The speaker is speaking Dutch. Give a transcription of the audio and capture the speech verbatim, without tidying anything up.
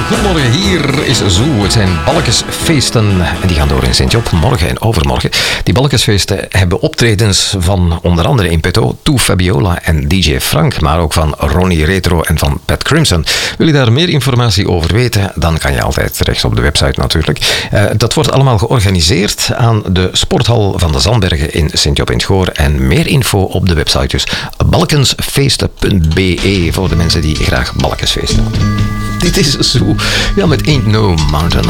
Goedemorgen, hier is Zoo. Het zijn balkensfeesten en die gaan door in Sint-Job morgen en overmorgen. Die balkensfeesten hebben optredens van onder andere in petto Toe Fabiola en D J Frank, maar ook van Ronnie Retro en van Pat Crimson. Wil je daar meer informatie over weten, dan kan je altijd terecht op de website natuurlijk. Uh, dat wordt allemaal georganiseerd aan de sporthal van de Zandbergen in Sint-Job in het Goor. En meer info op de website dus balkensfeesten punt b e voor de mensen die graag balkensfeesten. Dit is Zoo. Ja, met Ain't No Mountain